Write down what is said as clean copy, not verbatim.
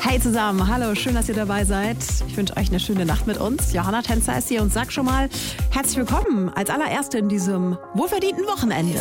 Hey zusammen, hallo, schön, dass ihr dabei seid. Ich wünsche euch eine schöne Nacht mit uns. Johanna Tänzer ist hier und sag schon mal herzlich willkommen als allererste in diesem wohlverdienten Wochenende.